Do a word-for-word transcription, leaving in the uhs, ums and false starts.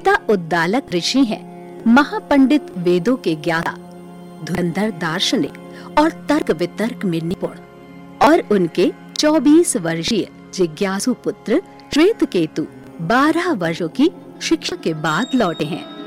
पिता उद्दालक ऋषि हैं, महापंडित, वेदों के ज्ञाता, धुरंधर दार्शनिक और तर्क वितर्क में निपुण। और उनके चौबीस वर्षीय जिज्ञासु पुत्र श्वेतकेतु बारह वर्षों की शिक्षा के बाद लौटे हैं।